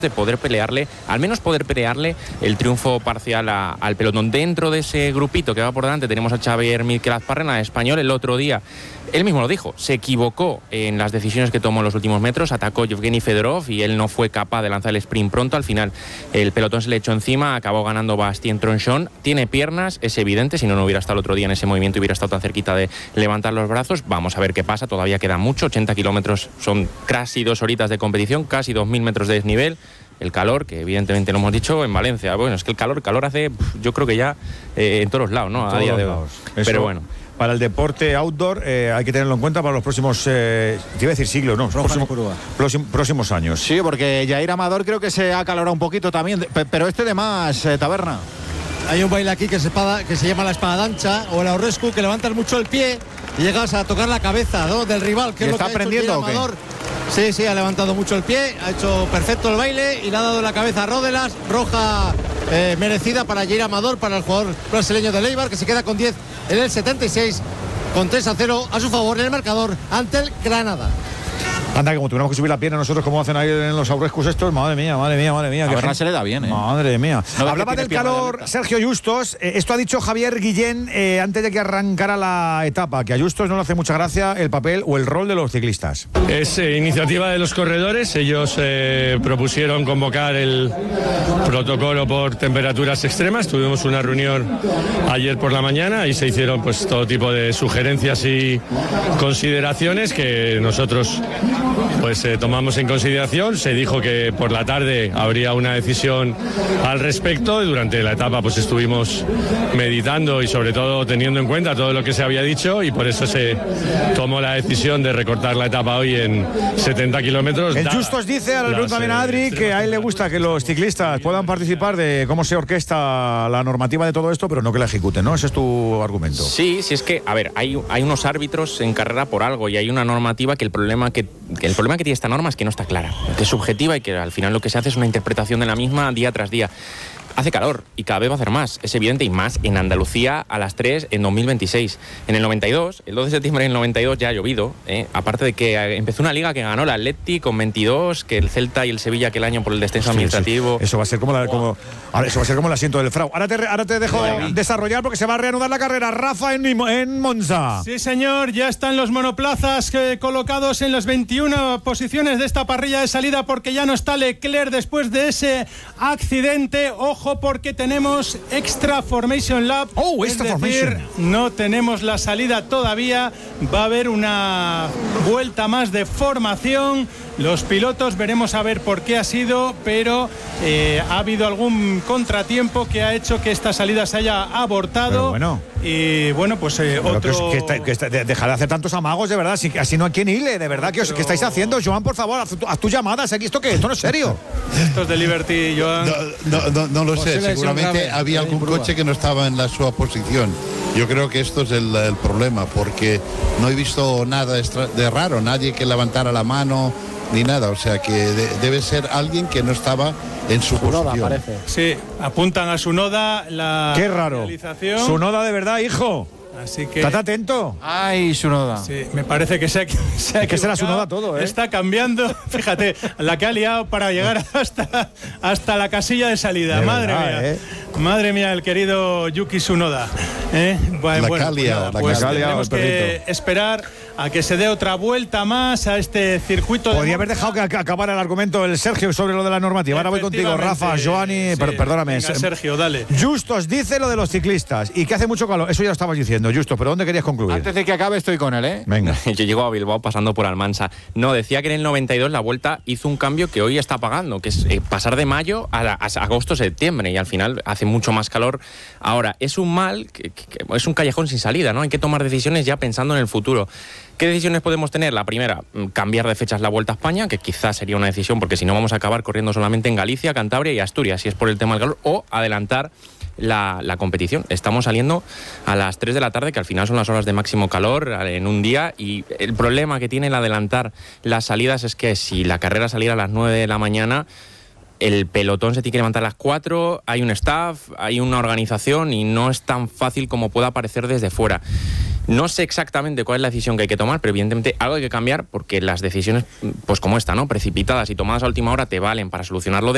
de poder pelearle, al menos poder pelearle el triunfo parcial al pelotón. Dentro de ese grupito que va por delante tenemos a Xavier Mírquez-Azparrena, español. El otro día, él mismo lo dijo, se equivocó en las decisiones que tomó en los últimos metros, atacó Yevgeny Fedorov y él no fue capaz de lanzar el sprint pronto. Al final el pelotón se le echó encima, acabó ganando Bastien Tronchon. Tiene piernas, es evidente, si no hubiera estado el otro día en ese movimiento, hubiera estado tan cerquita de levantar los brazos. Vamos a ver qué pasa, todavía queda mucho, 80 kilómetros, son casi 2 horitas de competición, casi 2.000 metros de desnivel. El calor, que evidentemente lo hemos dicho en Valencia, bueno, es que el calor hace, yo creo que ya en todos los lados, ¿no? A día de hoy. Pero bueno. Para el deporte outdoor hay que tenerlo en cuenta para los próximos, te iba a decir siglos, no, próximos años. Sí, porque Jair Amador creo que se ha acalorado un poquito también, pero de más, Taberna. Hay un baile aquí que se llama la espadadancha o el aurrescu, que levantas mucho el pie y llegas a tocar la cabeza, ¿no?, del rival, que es lo que está aprendiendo o qué. Sí, ha levantado mucho el pie, ha hecho perfecto el baile y le ha dado la cabeza a Ródelas, roja merecida para Jair Amador, para el jugador brasileño de Eibar, que se queda con 10 en el 76, con 3-0 a su favor en el marcador ante el Granada. Anda, como tuviéramos que subir la pierna nosotros, como hacen ahí en los aurescus estos, madre mía. A Taberna se le da bien, Madre mía. No, hablaba del calor Sergio Justos. Esto ha dicho Javier Guillén antes de que arrancara la etapa, que a Justos no le hace mucha gracia el papel o el rol de los ciclistas. Es iniciativa de los corredores. Ellos propusieron convocar el protocolo por temperaturas extremas. Tuvimos una reunión ayer por la mañana y se hicieron pues todo tipo de sugerencias y consideraciones que nosotros pues tomamos en consideración. Se dijo que por la tarde habría una decisión al respecto y durante la etapa pues estuvimos meditando y sobre todo teniendo en cuenta todo lo que se había dicho y por eso se tomó la decisión de recortar la etapa hoy en 70 kilómetros. El Justos dice, ahora le pregunto también a Adri, que a él le gusta que los ciclistas puedan participar de cómo se orquesta la normativa de todo esto, pero no que la ejecuten, ¿no? Ese es tu argumento. Sí, es que, a ver, hay unos árbitros en carrera por algo y hay una normativa que el problema que tiene esta norma es que no está clara, que es subjetiva y que al final lo que se hace es una interpretación de la misma día tras día. Hace calor y cada vez va a hacer más, es evidente, y más en Andalucía a las 3 en 2026. En el 92, el 2 de septiembre del 92 ya ha llovido, aparte de que empezó una liga que ganó el Atleti con 22, que el Celta y el Sevilla aquel año por el descenso administrativo. Sí. Eso va a ser como el asiento del Frau. Ahora te dejo desarrollar porque se va a reanudar la carrera. Rafa en Monza. Sí, señor, ya están los monoplazas colocados en las 21 posiciones de esta parrilla de salida porque ya no está Leclerc después de ese accidente. Ojo, porque tenemos Extra Formation Lap. No tenemos la salida todavía. Va a haber una vuelta más de formación. Los pilotos veremos a ver por qué ha sido, pero ha habido algún contratiempo que ha hecho que esta salida se haya abortado. Y bueno, pues otro... Deja de hacer tantos amagos, de verdad. Así no hay quien hile, de verdad. ¿Qué estáis haciendo? Joan, por favor, haz tus llamadas. ¿Esto qué? Esto no es serio. Estos de Liberty, Joan. No lo sé. Seguramente había algún coche que no estaba en su posición. Yo creo que esto es el problema, porque no he visto nada de raro. Nadie que levantara la mano ni nada. O sea que debe ser alguien que no estaba en su posición. Parece. Sí, apuntan a Tsunoda la Qué raro. Tsunoda de verdad, hijo. Así que... Estate atento. Ay, Tsunoda. Sí, me parece que se ha que será Tsunoda todo, ¿eh? Está cambiando. Fíjate, la que ha liado para llegar hasta la casilla de salida. Madre mía. Madre mía, el querido Yuki Tsunoda. Tenemos que esperar a que se dé otra vuelta más a este circuito. Podría haber dejado que acabara el argumento el Sergio sobre lo de la normativa. Ahora voy contigo, Rafa, Joani, perdóname. Venga, Sergio, dale. Justos dice lo de los ciclistas y que hace mucho calor. Eso ya lo estabas diciendo, Justos, pero ¿dónde querías concluir? Antes de que acabe estoy con él, ¿eh? Venga. Yo llego a Bilbao pasando por Almansa. No, decía que en el 92 la Vuelta hizo un cambio que hoy está pagando, que es pasar de mayo a agosto-septiembre, y al final hace mucho más calor. Ahora, es un mal, que es un callejón sin salida, ¿no? Hay que tomar decisiones ya pensando en el futuro. ¿Qué decisiones podemos tener? La primera, cambiar de fechas la Vuelta a España, que quizás sería una decisión, porque si no vamos a acabar corriendo solamente en Galicia, Cantabria y Asturias, si es por el tema del calor, o adelantar la competición. Estamos saliendo a las 3 de la tarde, que al final son las horas de máximo calor en un día, y el problema que tiene el adelantar las salidas es que si la carrera saliera a las 9 de la mañana, el pelotón se tiene que levantar a las 4, hay un staff, hay una organización y no es tan fácil como pueda parecer desde fuera. No sé exactamente cuál es la decisión que hay que tomar, pero evidentemente algo hay que cambiar porque las decisiones, pues como esta, ¿no?, precipitadas y tomadas a última hora te valen para solucionarlo de